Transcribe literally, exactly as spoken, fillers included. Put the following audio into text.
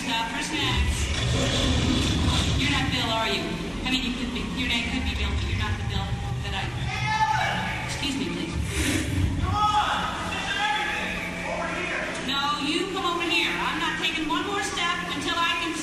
stop for snacks. You're not Bill, are you? I mean, you could be. Your name could be Bill, but you're not the Bill that I... Excuse me, please. Come on! This is everything! Over here! No, you come over here. I'm not taking one more step until I can